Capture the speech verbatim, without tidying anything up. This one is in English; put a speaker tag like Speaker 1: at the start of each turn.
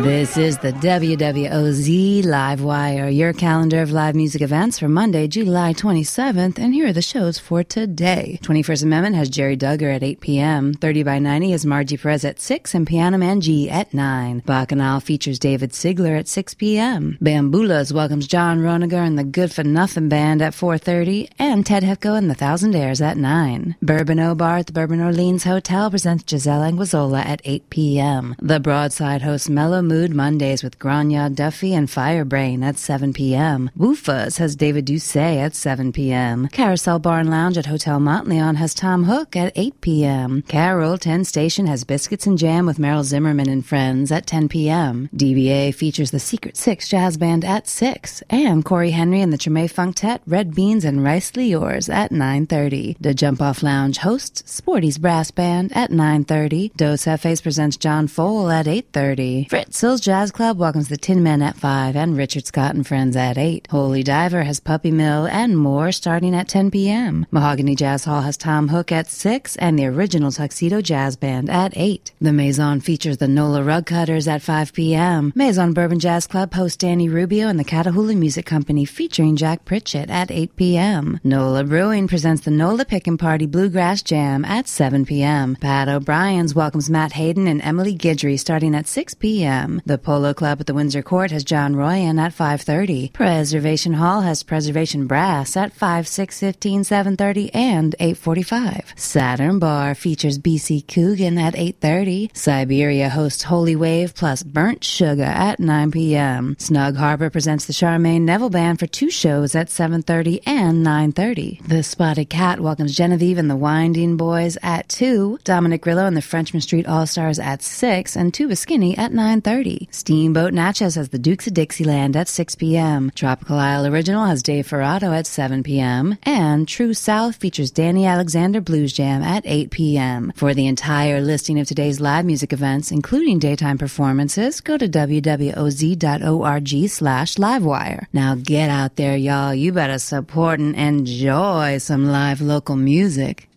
Speaker 1: This is the W W O Z Live Wire, your calendar of live music events for Monday, July twenty-seventh, and here are the shows for today. twenty-first Amendment has Jerry Duggar at eight p.m., thirty by ninety has Margie Perez at six, and Piano Man G at nine. Bacchanal features David Sigler at six p.m. Bamboolas welcomes John Roniger and the Good for Nothing Band at four thirty, and Ted Hepko and the Thousandaires at nine. Bourbon O Bar at the Bourbon Orleans Hotel presents Giselle Anguizzola at eight p.m. The Broadside hosts Mellow Mood Mondays with Grania Duffy and Firebrain at seven p.m. Woofas has David Doucet at seven p.m. Carousel Bar and Lounge at Hotel Montleon has Tom Hook at eight p.m. Carol ten Station has Biscuits and Jam with Meryl Zimmerman and Friends at ten p.m. D B A features the Secret Six Jazz Band at six, and Corey Henry and the Treme Funktet, Red Beans and Rice Yours at nine thirty. The Jump Off Lounge hosts Sporty's Brass Band at nine thirty. Dos Jefes presents John Fole at eight thirty. Fritzl's Jazz Club welcomes the Tin Men at five and Richard Scott and Friends at eight. Holy Diver has Puppy Mill and more starting at ten p.m. Mahogany Jazz Hall has Tom Hook at six and the Original Tuxedo Jazz Band at eight. The Maison features the NOLA Rug Cutters at five p.m. Maison Bourbon Jazz Club hosts Danny Rubio and the Catahoula Music Company featuring Jack Pritchett at eight p.m. NOLA Brewing presents the NOLA Pickin' Party Bluegrass Jam at seven p.m. Pat O'Brien's welcomes Matt Hayden and Emily Guidry starting at six p.m. The Polo Club at the Windsor Court has John Royan at five thirty. Preservation Hall has Preservation Brass at five, six, fifteen, seven thirty, and eight forty-five. Saturn Bar features B C Coogan at eight thirty. Siberia hosts Holy Wave plus Burnt Sugar at nine p.m. Snug Harbor presents the Charmaine Neville Band for two shows at seven thirty and nine thirty. The Spotted Cat welcomes Genevieve and the Winding Boys at two. Dominic Grillo and the Frenchman Street All-Stars at six, and Tuba Skinny at nine thirty. Steamboat Natchez has the Dukes of Dixieland at six p.m. Tropical Isle Original has Dave Ferrato at seven p.m. And True South features Danny Alexander Blues Jam at eight p.m. For the entire listing of today's live music events, including daytime performances, go to w w o z dot org slash livewire. Now get out there, y'all. You better support and enjoy some live local music.